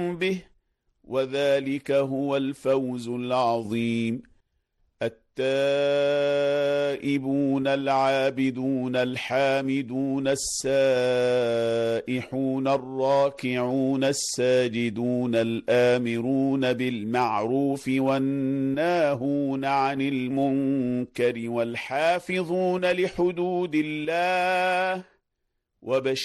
به، وذلك هو الفوز العظيم. التائبون العابدون الحامدون السائحون الراكعون الساجدون الآمرون بالمعروف والناهون عن المنكر والحافظون لحدود الله، وبشر